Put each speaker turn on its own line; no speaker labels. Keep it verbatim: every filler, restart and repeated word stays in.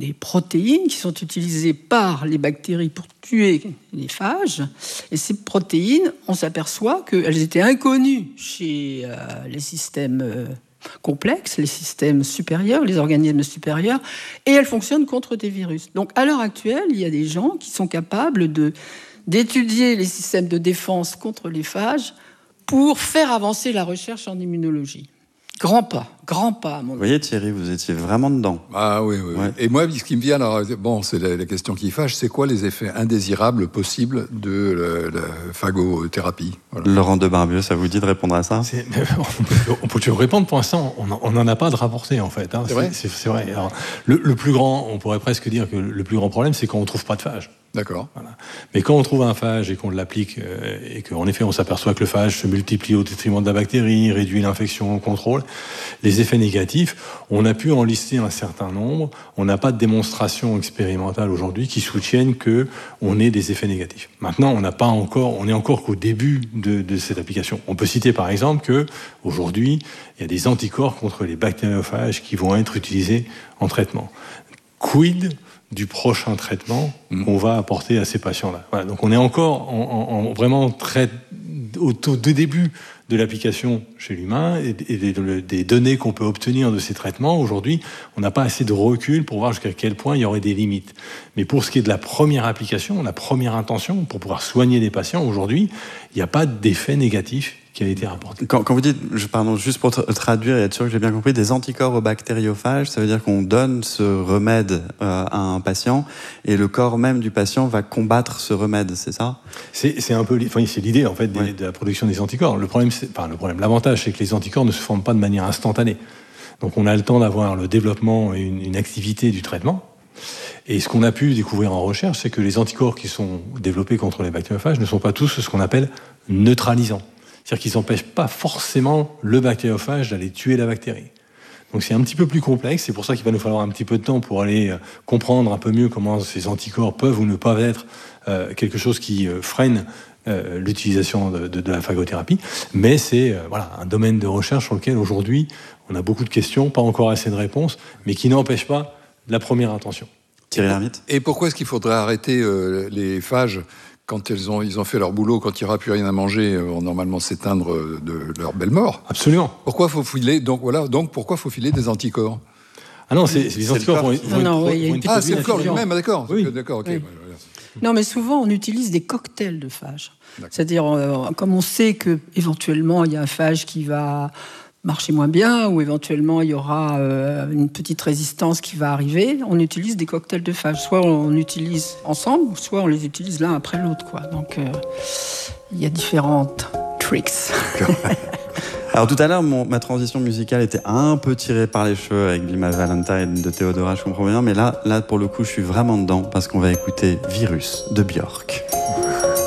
des protéines qui sont utilisées par les bactéries pour tuer les phages. Et ces protéines, on s'aperçoit qu'elles étaient inconnues chez euh, les systèmes euh, complexes, les systèmes supérieurs, les organismes supérieurs, et elles fonctionnent contre des virus. Donc, à l'heure actuelle, il y a des gens qui sont capables de, d'étudier les systèmes de défense contre les phages pour faire avancer la recherche en immunologie. Grand pas, grand pas à mon avis.
Vous voyez Thierry, vous étiez vraiment dedans.
Ah oui, oui.
Ouais.
oui. Et moi, ce qui me vient, alors, bon, c'est la, la question qui fâche, c'est quoi les effets indésirables possibles de la, la phagothérapie? Voilà.
Laurent Debarbieux, ça vous dit de répondre à ça?
C'est, on, peut, on peut toujours répondre. Pour l'instant, on n'en a pas de rapporté, en fait. Hein.
C'est, vrai
c'est, c'est vrai. Alors, le, le plus grand, on pourrait presque dire que le plus grand problème, c'est quand on ne trouve pas de phage.
D'accord.
Voilà. Mais quand on trouve un phage et qu'on l'applique, euh, et qu'en effet on s'aperçoit que le phage se multiplie au détriment de la bactérie, réduit l'infection, on contrôle les effets négatifs, on a pu en lister un certain nombre. On n'a pas de démonstration expérimentale aujourd'hui qui soutiennent qu'on ait des effets négatifs. Maintenant, on n'a pas encore, on est encore qu'au début de, de cette application. On peut citer par exemple que aujourd'hui, il y a des anticorps contre les bactériophages qui vont être utilisés en traitement. Quid du prochain traitement qu'on va apporter à ces patients-là. Voilà, donc on est encore en, en, en vraiment très au tout début de l'application chez l'humain et, et des, des données qu'on peut obtenir de ces traitements. Aujourd'hui, on n'a pas assez de recul pour voir jusqu'à quel point il y aurait des limites. Mais pour ce qui est de la première application, la première intention, pour pouvoir soigner des patients, aujourd'hui, il n'y a pas d'effet négatif qui a été rapporté.
Quand, quand vous dites, je, pardon, juste pour tra- traduire et être sûr que j'ai bien compris, des anticorps aux bactériophages, ça veut dire qu'on donne ce remède euh, à un patient et le corps même du patient va combattre ce remède, c'est ça?
C'est, c'est un peu, enfin, c'est l'idée en fait des, ouais. de la production des anticorps. Le problème, c'est, enfin le problème, l'avantage, c'est que les anticorps ne se forment pas de manière instantanée. Donc, on a le temps d'avoir le développement et une, une activité du traitement. Et ce qu'on a pu découvrir en recherche, c'est que les anticorps qui sont développés contre les bactériophages ne sont pas tous ce qu'on appelle neutralisants. C'est-à-dire qu'ils n'empêchent pas forcément le bactériophage d'aller tuer la bactérie. Donc c'est un petit peu plus complexe, c'est pour ça qu'il va nous falloir un petit peu de temps pour aller comprendre un peu mieux comment ces anticorps peuvent ou ne pas être euh, quelque chose qui euh, freine euh, l'utilisation de, de, de la phagothérapie. Mais c'est euh, voilà, un domaine de recherche sur lequel aujourd'hui on a beaucoup de questions, pas encore assez de réponses, mais qui n'empêche pas la première intention.
Thierry Lhermitte.
Et pourquoi est-ce qu'il faudrait arrêter euh, les phages quand ils ont, ils ont fait leur boulot, quand il n'y aura plus rien à manger, euh, vont normalement s'éteindre de leur belle mort?
Absolument.
Pourquoi faut filer, donc voilà, donc pourquoi faut filer des anticorps?
Ah non, c'est, c'est les anticorps vont, vont,
non,
vont,
oui,
vont
Ah, c'est le corps lui-même, d'accord.
Oui.
D'accord, ok.
Oui. Non, mais souvent, on utilise des cocktails de phages.
D'accord.
C'est-à-dire, euh, comme on sait qu'éventuellement, il y a un phage qui va marcher moins bien, ou éventuellement, il y aura euh, une petite résistance qui va arriver, on utilise des cocktails de phages. Soit on utilise ensemble, soit on les utilise l'un après l'autre, quoi. Donc, euh, il y a différentes tricks.
Alors tout à l'heure, mon, ma transition musicale était un peu tirée par les cheveux avec Be My Valentine de Théodora, je comprends bien, mais là, là, pour le coup, je suis vraiment dedans parce qu'on va écouter Virus de Björk.